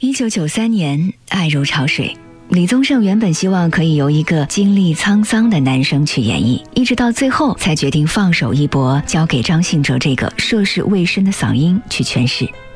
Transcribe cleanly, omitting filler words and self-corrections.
1993年，爱如潮水。李宗盛原本希望可以由一个经历沧桑的男生去演绎，一直到最后才决定放手一搏，交给张信哲这个涉世未深的嗓音去诠释。